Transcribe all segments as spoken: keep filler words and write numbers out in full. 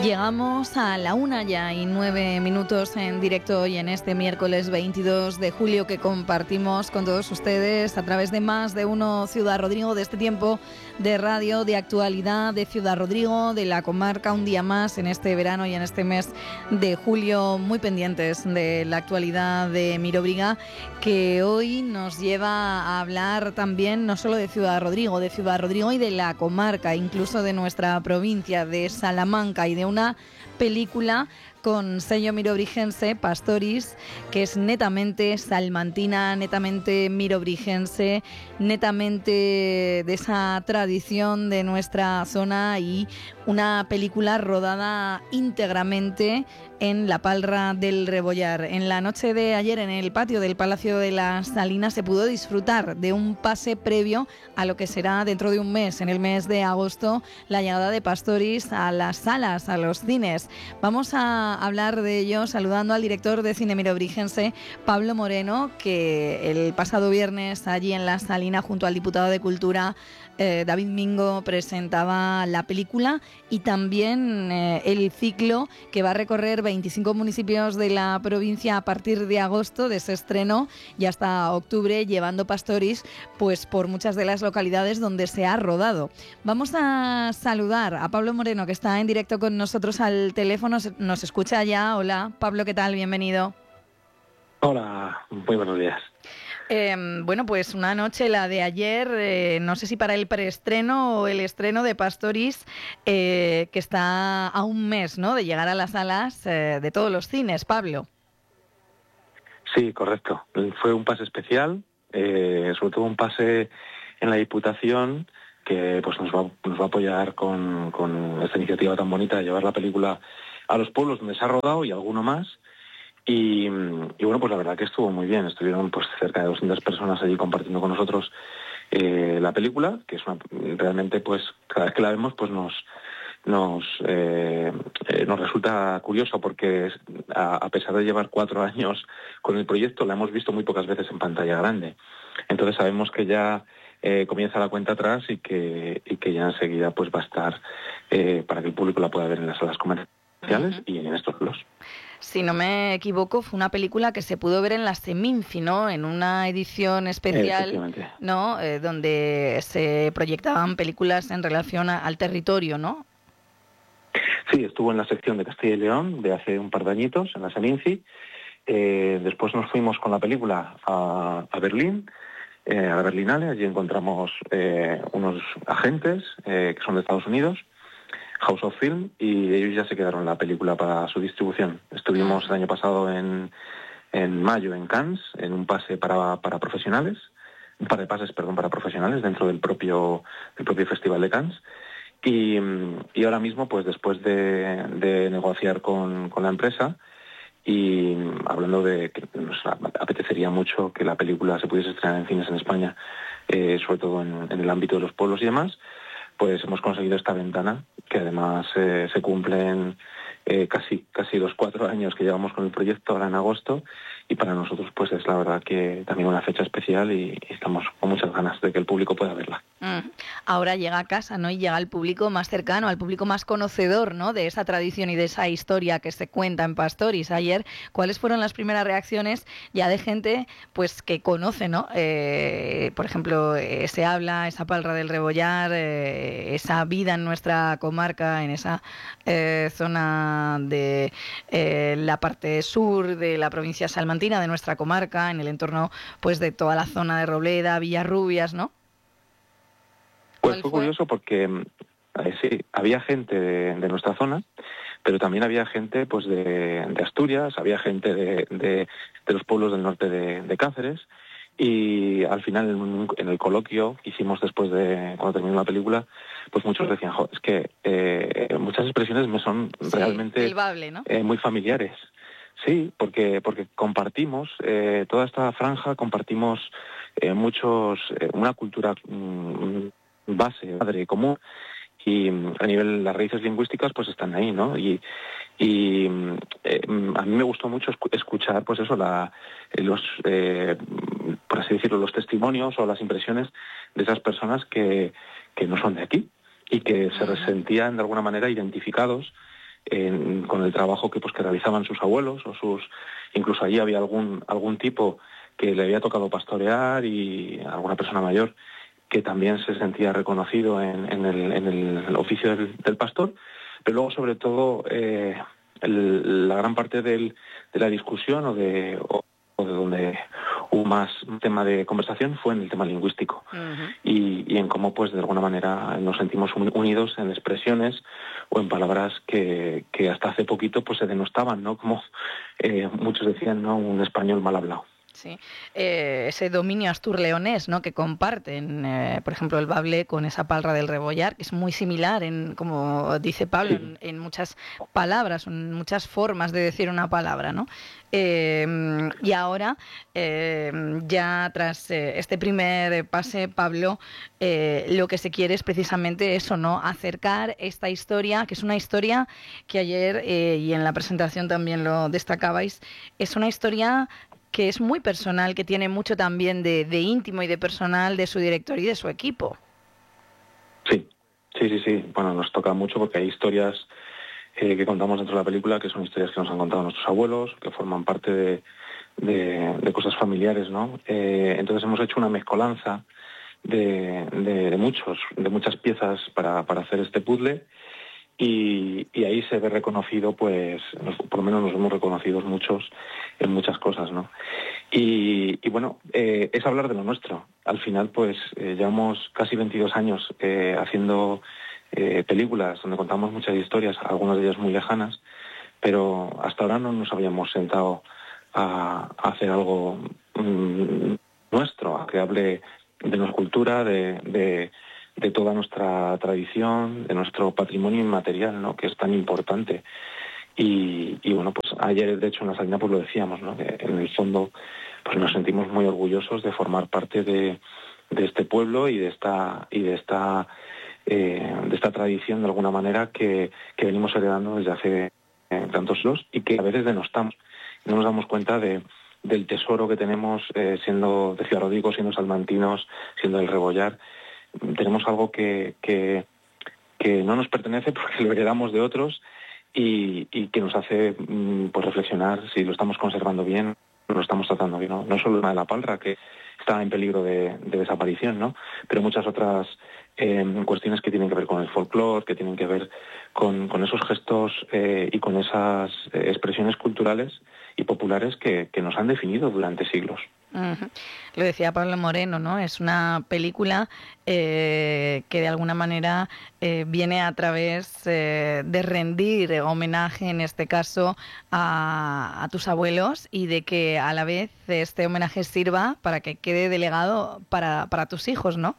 Llegamos a la una ya y nueve minutos en directo hoy en este miércoles veintidós de julio que compartimos con todos ustedes a través de Más de Uno Ciudad Rodrigo, de este tiempo de radio, de actualidad de Ciudad Rodrigo, de la comarca, un día más en este verano y en este mes de julio, muy pendientes de la actualidad de Mirobriga, que hoy nos lleva a hablar también no solo de Ciudad Rodrigo, de Ciudad Rodrigo y de la comarca, incluso de nuestra provincia, de Salamanca, y de una película con sello mirobrigense, Pastoris, que es netamente salmantina, netamente mirobrigense, netamente de esa tradición de nuestra zona, y una película rodada íntegramente en la Palra del Rebollar. En la noche de ayer, en el patio del Palacio de las Salinas, se pudo disfrutar de un pase previo a lo que será dentro de un mes, en el mes de agosto, la llegada de Pastoris a las salas, a los cines. Vamos a hablar de ello saludando al director de cine mirobrigense, Pablo Moreno, que el pasado viernes allí en la Salina, junto al diputado de Cultura, eh, David Mingo, presentaba la película y también eh, el ciclo que va a recorrer veinticinco municipios de la provincia a partir de agosto de ese estreno y hasta octubre, llevando Pastoris pues por muchas de las localidades donde se ha rodado. Vamos a saludar a Pablo Moreno, que está en directo con nosotros al teléfono. Nos escucha ya. Hola, Pablo, ¿qué tal? Bienvenido. Hola, muy buenos días. Eh, bueno, pues una noche, la de ayer, eh, no sé si para el preestreno o el estreno de Pastoris, eh, que está a un mes, ¿no?, de llegar a las salas eh, de todos los cines, Pablo. Sí, correcto. Fue un pase especial, eh, sobre todo un pase en la Diputación, que pues nos va, nos va a apoyar con, con esta iniciativa tan bonita de llevar la película a los pueblos donde se ha rodado y alguno más. Y, y bueno, pues la verdad que estuvo muy bien. Estuvieron pues cerca de doscientas personas allí compartiendo con nosotros eh, la película, que es una, realmente pues cada vez que la vemos pues nos nos eh, eh, nos resulta curioso, porque a, a pesar de llevar cuatro años con el proyecto, la hemos visto muy pocas veces en pantalla grande. Entonces sabemos que ya eh, comienza la cuenta atrás y que y que ya enseguida pues va a estar eh, para que el público la pueda ver en las salas comerciales uh-huh. y en estos blogs. Si no me equivoco, fue una película que se pudo ver en la Seminci, ¿no?, en una edición especial, ¿no?, eh, donde se proyectaban películas en relación a, al territorio, ¿no? Sí, estuvo en la sección de Castilla y León de hace un par de añitos, en la Seminci. Eh, después nos fuimos con la película a, a Berlín, eh, a la Berlinale. Allí encontramos eh, unos agentes eh, que son de Estados Unidos, House of Film, y ellos ya se quedaron la película para su distribución. Estuvimos el año pasado en, en mayo en Cannes, en un pase para, para profesionales, un par de pases, perdón, para profesionales dentro del propio, del propio Festival de Cannes. Y, y ahora mismo, pues después de, de negociar con, con la empresa y hablando de que nos apetecería mucho que la película se pudiese estrenar en cines en España, eh, sobre todo en, en el ámbito de los pueblos y demás, pues hemos conseguido esta ventana, que además eh, se cumplen eh, casi casi los cuatro años que llevamos con el proyecto ahora en agosto, y para nosotros pues es la verdad que también una fecha especial y, y estamos con muchas ganas de que el público pueda verla. Mm. Ahora llega a casa, ¿no?, y llega al público más cercano, al público más conocedor, ¿no?, de esa tradición y de esa historia que se cuenta en Pastoris. Ayer, ¿cuáles fueron las primeras reacciones ya de gente pues que conoce, ¿no? Eh, por ejemplo, eh, se habla, esa Palra del Rebollar, eh, esa vida en nuestra comarca, en esa eh, zona de eh, la parte sur de la provincia salmantina, de nuestra comarca, en el entorno pues de toda la zona de Robleda, Villarrubias, ¿no? Pues fue curioso porque eh, sí, había gente de, de nuestra zona, pero también había gente pues de, de Asturias, había gente de, de, de los pueblos del norte de, de Cáceres, y al final en, en el coloquio que hicimos después de cuando terminó la película, pues muchos decían, jo, es que eh, muchas expresiones me son sí, realmente silbable, ¿no? eh, muy familiares. Sí, porque porque compartimos eh, toda esta franja, compartimos eh, muchos eh, una cultura mm, base, madre común, y a nivel las raíces lingüísticas pues están ahí, ¿no? Y, y eh, a mí me gustó mucho escuchar pues eso, la, los eh, por así decirlo, los testimonios o las impresiones de esas personas que, que no son de aquí y que se sentían de alguna manera identificados en, con el trabajo que pues que realizaban sus abuelos o sus, incluso allí había algún algún tipo que le había tocado pastorear y alguna persona mayor que también se sentía reconocido en, en, el, en el oficio del, del pastor, pero luego sobre todo eh, el, la gran parte del, de la discusión o de, o, o de donde hubo más tema de conversación fue en el tema lingüístico. Uh-huh. y, y en cómo pues de alguna manera nos sentimos unidos en expresiones o en palabras que, que hasta hace poquito pues se denostaban, ¿no? Como eh, muchos decían, ¿no? Un español mal hablado. Sí, eh, ese dominio astur-leonés, ¿no? Que comparten, eh, por ejemplo, el bable con esa palra del rebollar, que es muy similar, en, como dice Pablo, sí. en, en muchas palabras, en muchas formas de decir una palabra, ¿no? Eh, y ahora, eh, ya tras eh, este primer pase, Pablo, eh, lo que se quiere es precisamente eso, ¿no? Acercar esta historia, que es una historia que ayer, eh, y en la presentación también lo destacabais, es una historia que es muy personal, que tiene mucho también de, de íntimo y de personal de su director y de su equipo. Sí, sí, sí, sí. Bueno, nos toca mucho porque hay historias eh, que contamos dentro de la película, que son historias que nos han contado nuestros abuelos, que forman parte de, de, de cosas familiares, ¿no? Eh, entonces hemos hecho una mezcolanza de, de, de muchos, de muchas piezas para, para hacer este puzzle. Y, y ahí se ve reconocido, pues, nos, por lo menos nos hemos reconocido muchos en muchas cosas, ¿no? Y, y bueno, eh, es hablar de lo nuestro. Al final, pues, eh, llevamos casi veintidós años eh, haciendo eh, películas donde contamos muchas historias, algunas de ellas muy lejanas, pero hasta ahora no nos habíamos sentado a, a hacer algo mmm, nuestro, a que hable de nuestra cultura, de... de de toda nuestra tradición, de nuestro patrimonio inmaterial, ¿no? Que es tan importante. Y, y bueno, pues ayer, de hecho, en la salida pues lo decíamos, ¿no? Que en el fondo pues nos sentimos muy orgullosos de formar parte de, de este pueblo y de esta y de esta eh, de esta tradición, de alguna manera, que, que venimos heredando desde hace eh, tantos años y que a veces denostamos. No nos damos cuenta de del tesoro que tenemos eh, siendo de Ciudad Rodrigo, siendo salmantinos, siendo del Rebollar. Tenemos algo que, que, que no nos pertenece porque lo heredamos de otros y, y que nos hace pues reflexionar si lo estamos conservando bien, lo estamos tratando bien, ¿no? No solo la de la palra, que está en peligro de, de desaparición, ¿no? Pero muchas otras eh, cuestiones que tienen que ver con el folclore, que tienen que ver con, con esos gestos eh, y con esas eh, expresiones culturales y populares que, que nos han definido durante siglos. Uh-huh. Lo decía Pablo Moreno, ¿no? Es una película eh, que de alguna manera eh, viene a través eh, de rendir homenaje, en este caso, a, a tus abuelos y de que a la vez este homenaje sirva para que quede delegado para, para tus hijos, ¿no?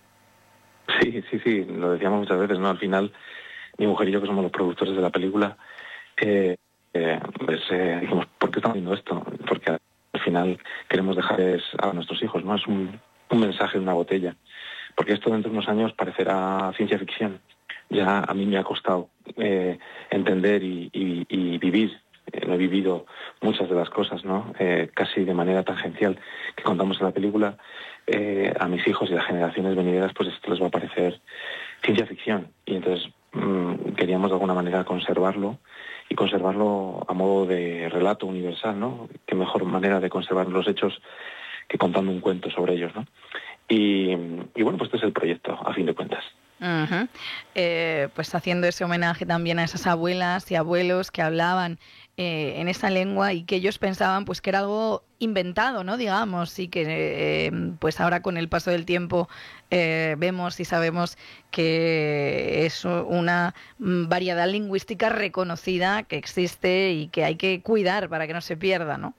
Sí, sí, sí, lo decíamos muchas veces, ¿no? Al final, mi mujer y yo, que somos los productores de la película, eh, eh, pues eh, dijimos, ¿por qué estamos haciendo esto? Porque al final queremos dejarles a nuestros hijos, ¿no? Es un, un mensaje de una botella. Porque esto dentro de unos años parecerá ciencia ficción. Ya a mí me ha costado eh, entender y, y, y vivir. Eh, no he vivido muchas de las cosas, ¿no? Eh, casi de manera tangencial que contamos en la película. Eh, a mis hijos y a las generaciones venideras, pues esto les va a parecer ciencia ficción. Y entonces mmm, queríamos de alguna manera conservarlo y conservarlo a modo de relato universal, ¿no? Qué mejor manera de conservar los hechos que contando un cuento sobre ellos, ¿no? Y, y bueno, pues este es el proyecto, a fin de cuentas. Uh-huh. Eh, pues haciendo ese homenaje también a esas abuelas y abuelos que hablaban eh, en esa lengua y que ellos pensaban pues que era algo inventado, ¿no? Digamos, y que eh, pues ahora con el paso del tiempo eh, vemos y sabemos que es una variedad lingüística reconocida que existe y que hay que cuidar para que no se pierda, ¿no?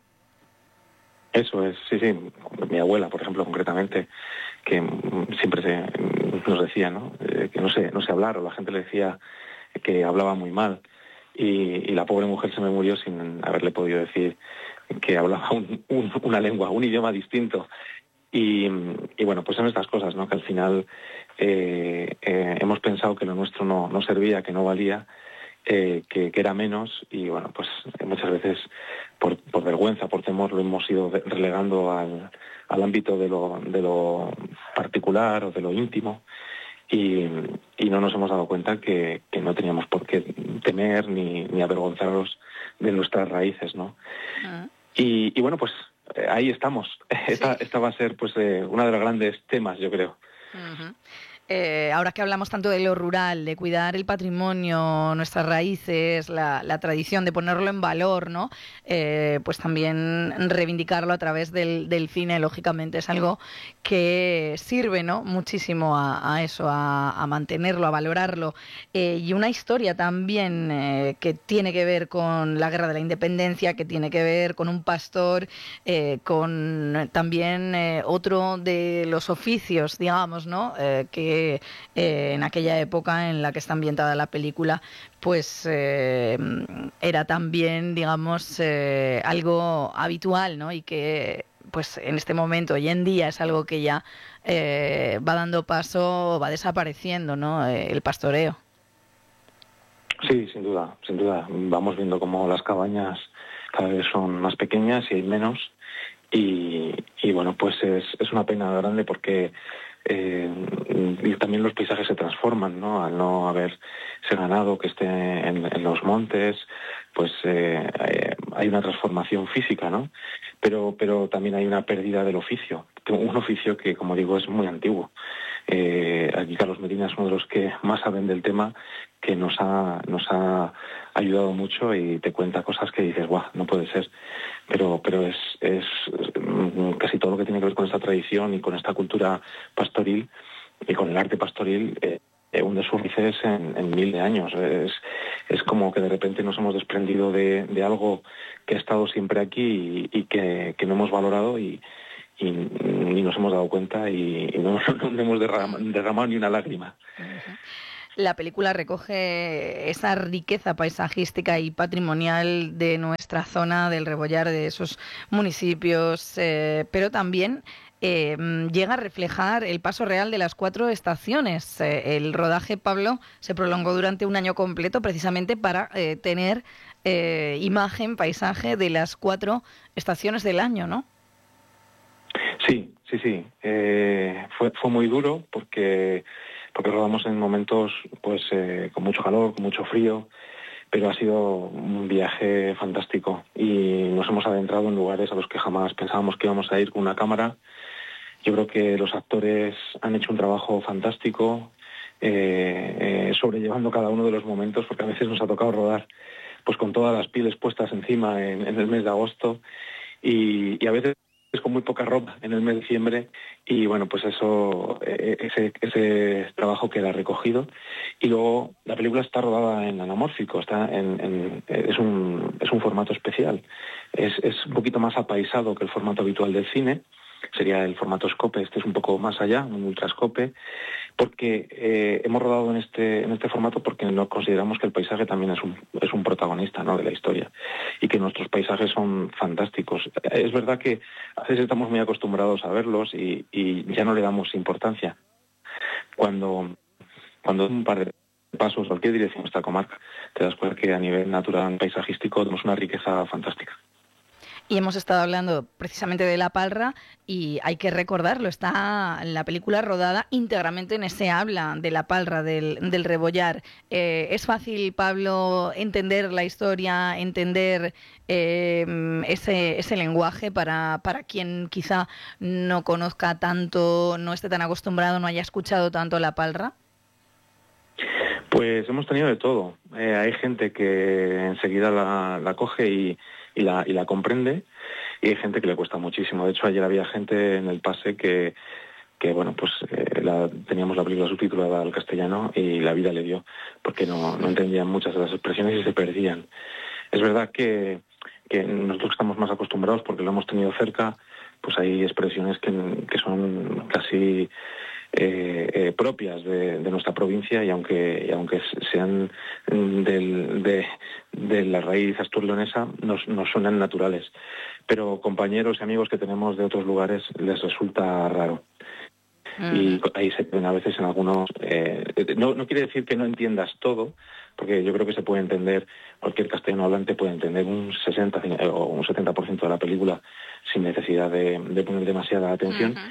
Eso es, sí, sí. Mi abuela, por ejemplo, concretamente, que siempre se, nos decía, ¿no? Eh, que no sé, no sé hablar, o la gente le decía que hablaba muy mal. Y, y la pobre mujer se me murió sin haberle podido decir que hablaba un, un, una lengua, un idioma distinto. Y, y bueno, pues son estas cosas, ¿no? Que al final eh, eh, hemos pensado que lo nuestro no, no servía, que no valía, eh, que, que era menos, y bueno, pues muchas veces por, por vergüenza, por temor, lo hemos ido relegando al, al ámbito de lo, de lo particular o de lo íntimo. Y, y no nos hemos dado cuenta que, que no teníamos por qué temer ni, ni avergonzarnos de nuestras raíces, ¿no? Uh-huh. Y, y bueno, pues eh, ahí estamos. Sí. Esta, esta va a ser pues eh, uno de los grandes temas, yo creo. Uh-huh. Eh, ahora que hablamos tanto de lo rural, de cuidar el patrimonio, nuestras raíces, la, la tradición, de ponerlo en valor, ¿no? Eh, pues también reivindicarlo a través del, del cine, lógicamente, es algo que sirve, ¿no? Muchísimo a, a eso, a, a mantenerlo, a valorarlo. Eh, y una historia también eh, que tiene que ver con la Guerra de la Independencia, que tiene que ver con un pastor, eh, con también eh, otro de los oficios, digamos, ¿no? Eh, que Eh, en aquella época en la que está ambientada la película, pues eh, era también, digamos, eh, algo habitual, ¿no? Y que, pues en este momento, hoy en día, es algo que ya eh, va dando paso, va desapareciendo, ¿no? Eh, el pastoreo. Sí, sin duda, sin duda. Vamos viendo cómo las cabañas cada vez son más pequeñas y hay menos. Y, y bueno, pues es, es una pena grande porque Eh, y también los paisajes se transforman, ¿no? Al no haber ese ganado que esté en, en los montes, pues eh, eh, hay una transformación física, ¿no? Pero, pero también hay una pérdida del oficio, un oficio que, como digo, es muy antiguo. Eh, aquí Carlos Medina es uno de los que más saben del tema, que nos ha, nos ha ayudado mucho y te cuenta cosas que dices, guau, no puede ser. Pero, pero es, es casi todo lo que tiene que ver con esta tradición y con esta cultura pastoril y con el arte pastoril, eh, hunde sus raíces en, en mil de años. Es, es como que de repente nos hemos desprendido de, de algo que ha estado siempre aquí y, y que, que no hemos valorado y, y, y nos hemos dado cuenta y, y no, no hemos derramado, derramado ni una lágrima. Uh-huh. La película recoge esa riqueza paisajística y patrimonial de nuestra zona, del Rebollar, de esos municipios, eh, pero también eh, llega a reflejar el paso real de las cuatro estaciones. Eh, el rodaje, Pablo, se prolongó durante un año completo precisamente para eh, tener eh, imagen, paisaje de las cuatro estaciones del año, ¿no? Sí, sí, sí. Eh, fue, fue muy duro porque... porque rodamos en momentos pues eh, con mucho calor, con mucho frío, pero ha sido un viaje fantástico y nos hemos adentrado en lugares a los que jamás pensábamos que íbamos a ir con una cámara. Yo creo que los actores han hecho un trabajo fantástico, eh, eh, sobrellevando cada uno de los momentos, porque a veces nos ha tocado rodar pues con todas las pieles puestas encima en, en el mes de agosto y, y a veces es con muy poca ropa en el mes de diciembre y bueno, pues eso, ese, ese trabajo queda recogido y luego la película está rodada en anamórfico, está en, en, es, un, es un formato especial, es, es un poquito más apaisado que el formato habitual del cine, sería el formato scope, este es un poco más allá, un ultrascope, porque eh, hemos rodado en este en este formato porque no consideramos que el paisaje también es un es un protagonista, ¿no?, de la historia y que nuestros paisajes son fantásticos. Es verdad que a veces estamos muy acostumbrados a verlos y, y ya no le damos importancia. Cuando cuando un par de pasos cualquier dirección de esta comarca te das cuenta que a nivel natural paisajístico tenemos una riqueza fantástica. Y hemos estado hablando precisamente de La Palra y hay que recordarlo, está la película rodada íntegramente en ese habla de La Palra, del, del Rebollar. Eh, ¿Es fácil, Pablo, entender la historia, entender eh, ese, ese lenguaje para, para quien quizá no conozca tanto, no esté tan acostumbrado, no haya escuchado tanto La Palra? Pues hemos tenido de todo. Eh, hay gente que enseguida la, la coge y Y la, y la comprende, y hay gente que le cuesta muchísimo. De hecho, ayer había gente en el pase que, que bueno, pues eh, la, teníamos la película subtitulada al castellano y la vida le dio, porque no, no entendían muchas de las expresiones y se perdían. Es verdad que, que nosotros estamos más acostumbrados porque lo hemos tenido cerca, pues hay expresiones que, que son casi eh, eh, propias de, de nuestra provincia y aunque y aunque sean del, de, de la raíz astur-leonesa nos, nos suenan naturales, pero compañeros y amigos que tenemos de otros lugares les resulta raro. Uh-huh. Y ahí se ven a veces en algunos... Eh, no, no quiere decir que no entiendas todo, porque yo creo que se puede entender, cualquier castellano hablante puede entender un sesenta o un setenta por ciento de la película sin necesidad de, de poner demasiada atención. Uh-huh.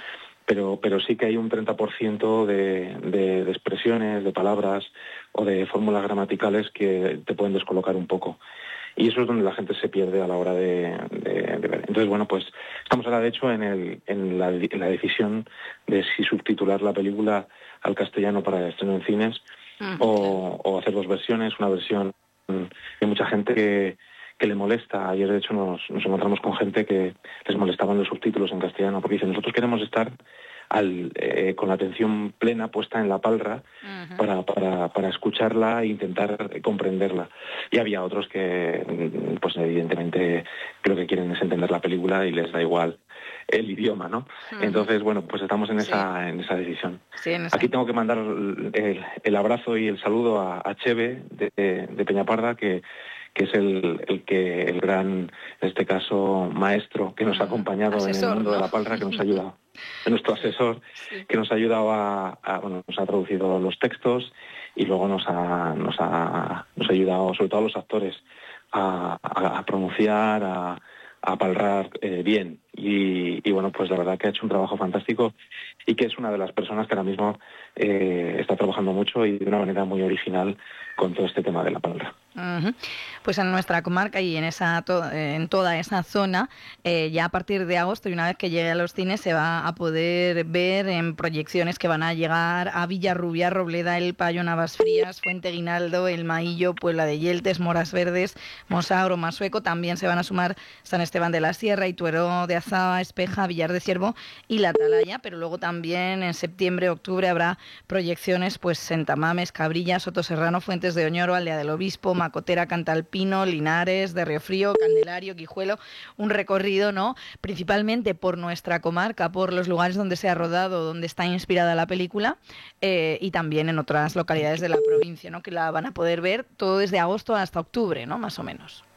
pero, pero sí que hay un treinta por ciento de, de, de expresiones, de palabras o de fórmulas gramaticales que te pueden descolocar un poco. Y eso es donde la gente se pierde a la hora de, de, de ver. Entonces, bueno, pues estamos ahora, de hecho, en, el, en, la, en la decisión de si subtitular la película al castellano para el estreno en cines uh-huh. o, o hacer dos versiones, una versión. Hay mucha gente que, que le molesta. Ayer, de hecho, nos, nos encontramos con gente que les molestaban los subtítulos en castellano, porque dicen, nosotros queremos estar al, eh, con la atención plena puesta en la palra uh-huh. para, para, para escucharla e intentar comprenderla. Y había otros que, pues evidentemente, lo que quieren es entender la película y les da igual el idioma, ¿no? Uh-huh. Entonces, bueno, pues estamos en esa, sí. en esa decisión. Sí, en esa... Aquí tengo que mandar el, el abrazo y el saludo a, a Cheve de, de, de Peñaparda, que que es el, el que el gran, en este caso, maestro que nos ha acompañado asesor, en el mundo, ¿no?, de la palra, que nos ha ayudado, nuestro asesor, sí. que nos ha ayudado a, a, bueno, nos ha traducido los textos y luego nos ha, nos ha, nos ha ayudado, sobre todo a los actores, a, a, a pronunciar, a, a palrar eh, bien. Y, y bueno, pues la verdad que ha hecho un trabajo fantástico y que es una de las personas que ahora mismo eh, está trabajando mucho y de una manera muy original con todo este tema de la palabra. Uh-huh. Pues en nuestra comarca y en esa to- en toda esa zona, eh, ya a partir de agosto y una vez que llegue a los cines se va a poder ver en proyecciones que van a llegar a Villarrubia, Robleda, El Payo, Navasfrías, Fuente Guinaldo, El Maillo, Puebla de Yeltes, Moras Verdes, Mosagro, Masueco. También se van a sumar San Esteban de la Sierra, Ituero de Azaba, Espeja, Villar de Ciervo y La Atalaya, pero luego también en septiembre, octubre habrá proyecciones pues en Tamames, Cabrilla, Soto Serrano, Fuentes de Oñoro, Aldea del Obispo, Macotera, Cantalpino, Linares, de Riofrío, Candelario, Guijuelo, un recorrido, ¿no?, principalmente por nuestra comarca, por los lugares donde se ha rodado, donde está inspirada la película, eh, y también en otras localidades de la provincia, ¿no?, que la van a poder ver todo desde agosto hasta octubre, ¿no?, más o menos.